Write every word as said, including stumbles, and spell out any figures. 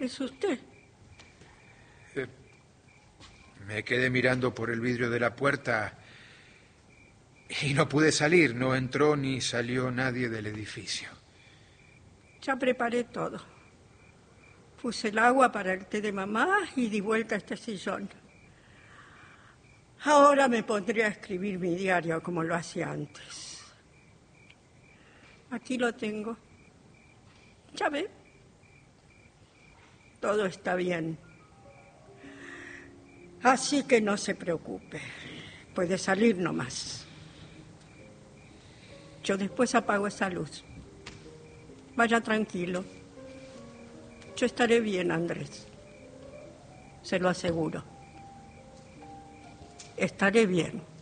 es usted? Eh, me quedé mirando por el vidrio de la puerta y no pude salir. No entró ni salió nadie del edificio. Ya preparé todo. Puse el agua para el té de mamá y di vuelta a este sillón. Ahora me pondré a escribir mi diario como lo hacía antes. Aquí lo tengo. Ya ve. Todo está bien. Así que no se preocupe. Puede salir nomás. Yo después apago esa luz. Vaya tranquilo. Yo estaré bien, Andrés. Se lo aseguro. Estaré bien.